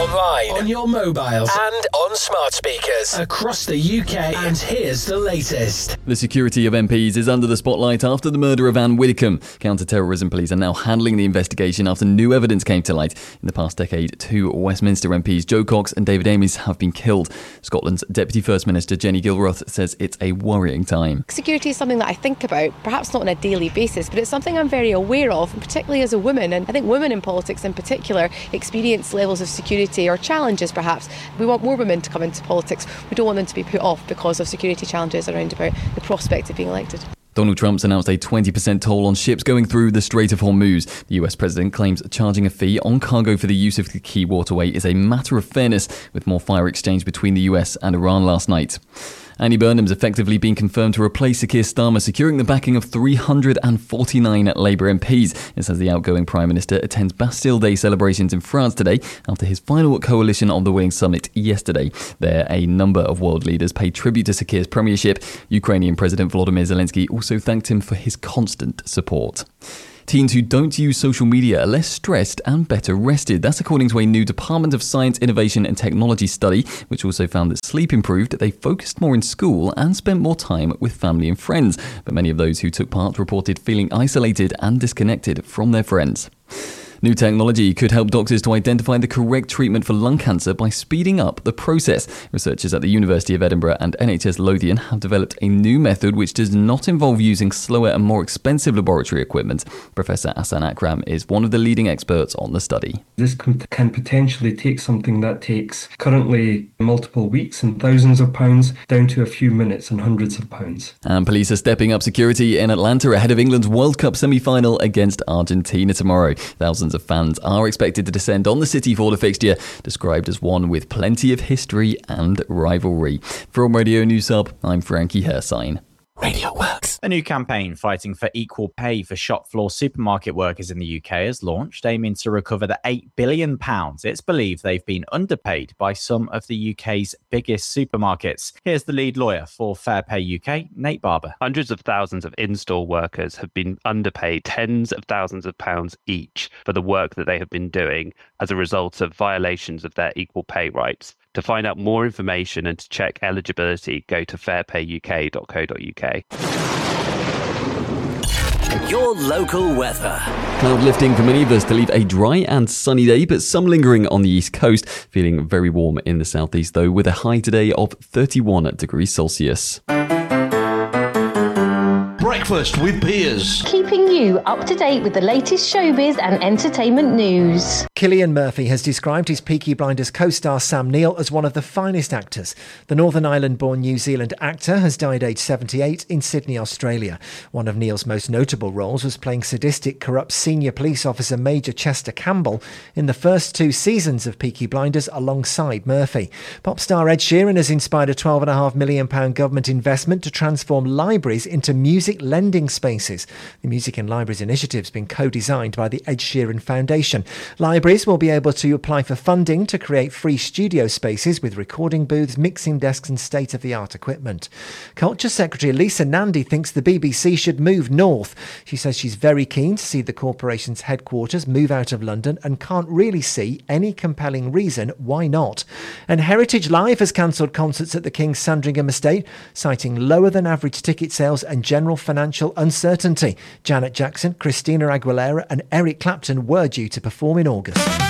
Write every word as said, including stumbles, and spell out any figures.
online, on your mobiles, and on smart speakers across the U K. And here's the latest. The security of M Ps is under the spotlight after the murder of Anne Widdecombe. Counter-terrorism police are now handling the investigation after new evidence came to light. In the past decade, two Westminster M Ps, Jo Cox and David Amess, have been killed. Scotland's Deputy First Minister Jenny Gilroth says it's a worrying time. Security is something that I think about, perhaps not on a daily basis, but it's something I'm very aware of, and particularly as a woman. And I think women in politics in particular experience levels of security or challenges perhaps. We want more women to come into politics. We don't want them to be put off because of security challenges around about the prospect of being elected. Donald Trump's announced a twenty percent toll on ships going through the Strait of Hormuz. The U S president claims charging a fee on cargo for the use of the key waterway is a matter of fairness, with more fire exchange between the U S and Iran last night. Andy Burnham's effectively been confirmed to replace Sir Keir Starmer, securing the backing of three hundred forty-nine Labour M Ps. It says the outgoing Prime Minister attends Bastille Day celebrations in France today after his final coalition on the Wing summit yesterday. There, a number of world leaders paid tribute to Sir Keir's premiership. Ukrainian President Volodymyr Zelensky also thanked him for his constant support. Teens who don't use social media are less stressed and better rested. That's according to a new Department of Science, Innovation and Technology study, which also found that sleep improved, they focused more in school and spent more time with family and friends. But many of those who took part reported feeling isolated and disconnected from their friends. New technology could help doctors to identify the correct treatment for lung cancer by speeding up the process. Researchers at the University of Edinburgh and N H S Lothian have developed a new method which does not involve using slower and more expensive laboratory equipment. Professor Asan Akram is one of the leading experts on the study. This can, can potentially take something that takes currently multiple weeks and thousands of pounds down to a few minutes and hundreds of pounds. And police are stepping up security in Atlanta ahead of England's World Cup semi-final against Argentina tomorrow. Thousands of fans are expected to descend on the city for the fixture, described as one with plenty of history and rivalry. From Radio News Hub, I'm Frankie Hersine. Radio Works. A new campaign fighting for equal pay for shop floor supermarket workers in the U K has launched, aiming to recover the eight billion pounds it's believed they've been underpaid by some of the U K's biggest supermarkets. Here's the lead lawyer for Fair Pay U K, Nate Barber. Hundreds of thousands of in-store workers have been underpaid tens of thousands of pounds each for the work that they have been doing as a result of violations of their equal pay rights. To find out more information and to check eligibility, go to fair pay U K dot co dot U K. Your local weather. Cloud lifting for many of us to leave a dry and sunny day, but some lingering on the east coast. Feeling very warm in the southeast, though, with a high today of thirty-one degrees Celsius. Breakfast with Peers. Keeping you up to date with the latest showbiz and entertainment news. Cillian Murphy has described his Peaky Blinders co-star Sam Neill as one of the finest actors. The Northern Ireland-born New Zealand actor has died aged seventy-eight in Sydney, Australia. One of Neill's most notable roles was playing sadistic, corrupt senior police officer Major Chester Campbell in the first two seasons of Peaky Blinders alongside Murphy. Pop star Ed Sheeran has inspired a twelve point five million pounds government investment to transform libraries into music lending spaces. The Music in Libraries initiative has been co-designed by the Ed Sheeran Foundation. Libraries will be able to apply for funding to create free studio spaces with recording booths, mixing desks and state-of-the-art equipment. Culture Secretary Lisa Nandy thinks the B B C should move north. She says she's very keen to see the corporation's headquarters move out of London and can't really see any compelling reason why not. And Heritage Live has cancelled concerts at the King's Sandringham estate, citing lower than average ticket sales and general financial uncertainty. Janet Jackson, Christina Aguilera and Eric Clapton were due to perform in August.